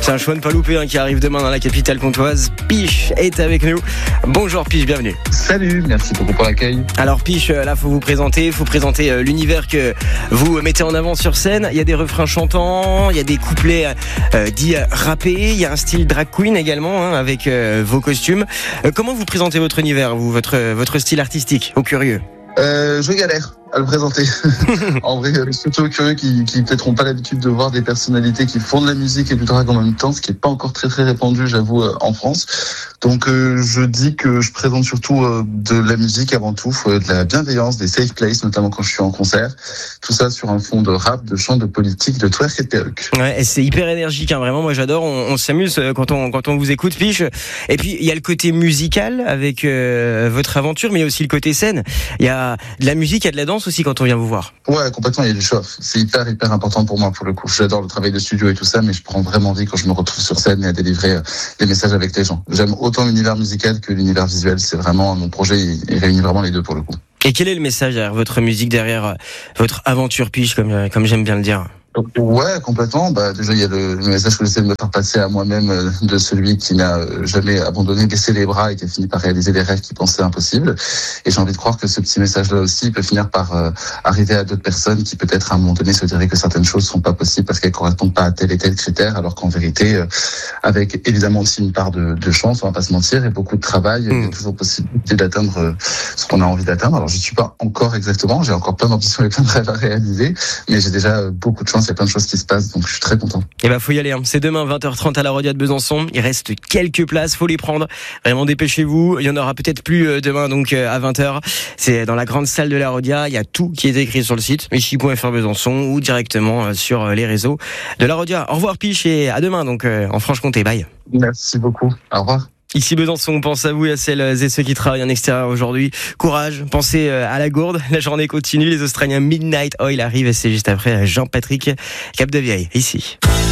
C'est un choix de pas louper qui arrive demain dans la capitale comtoise. Piche est avec nous. Bonjour Piche, bienvenue. Salut, merci beaucoup pour l'accueil. Alors Piche, là faut présenter l'univers que vous mettez en avant sur scène. Il y a des refrains chantants, il y a des couplets dits rappés, il y a un style drag queen également avec vos costumes. Comment vous présentez votre univers, vous, votre style artistique, aux curieux? Je galère à le présenter. En vrai, surtout aux curieux qui peut-être n'ont pas l'habitude de voir des personnalités qui font de la musique et du drag en même temps, ce qui est pas encore très répandu, j'avoue, en France. Donc je dis que je présente surtout de la musique avant tout, de la bienveillance, des safe places, notamment quand je suis en concert. Tout ça sur un fond de rap, de chant, de politique, de twerk et de perruque. Ouais, c'est hyper énergique, vraiment. Moi, j'adore. On s'amuse quand on vous écoute, Piche. Et puis il y a le côté musical avec votre aventure, mais il y a aussi le côté scène. Il y a de la musique, il y a de la danse aussi quand on vient vous voir. Ouais, complètement. Il y a du show. C'est hyper important pour moi pour le coup. J'adore le travail de studio et tout ça, mais je prends vraiment envie quand je me retrouve sur scène et à délivrer des messages avec les gens. J'aime autant l'univers musical que l'univers visuel. C'est vraiment mon projet. Il réunit vraiment les deux pour le coup. Et quel est le message derrière votre musique, derrière votre aventure, Piche, comme j'aime bien le dire? Ouais, complètement. Déjà, il y a le message que j'essaie de me faire passer à moi-même de celui qui n'a jamais abandonné, baissé les bras et qui a fini par réaliser des rêves qu'il pensait impossibles. Et j'ai envie de croire que ce petit message-là aussi peut finir par arriver à d'autres personnes qui peut-être à un moment donné se diraient que certaines choses sont pas possibles parce qu'elles correspondent pas à tel et tel critère, alors qu'en vérité, avec évidemment aussi une part de chance, on va pas se mentir, et beaucoup de travail, il y a toujours possibilité d'atteindre ce qu'on a envie d'atteindre. Alors, je suis pas encore exactement, j'ai encore plein d'ambitions et plein de rêves à réaliser, mais j'ai déjà beaucoup de chance. Il y a plein de choses qui se passent, donc je suis très content. Et faut y aller. C'est demain 20h30 à la Rodia de Besançon. Il reste quelques places, faut les prendre. Vraiment, dépêchez-vous. Il y en aura peut-être plus demain, donc à 20h. C'est dans la grande salle de la Rodia. Il y a tout qui est écrit sur le site michi.fr Besançon ou directement sur les réseaux de la Rodia. Au revoir Piche et à demain donc en Franche-Comté. Bye. Merci beaucoup. Au revoir. Ici Besançon, on pense à vous et à celles et ceux qui travaillent en extérieur aujourd'hui. Courage, pensez à la gourde. La journée continue. Les Australiens Midnight Oil arrivent et c'est juste après Jean-Patrick Capdevieille, ici.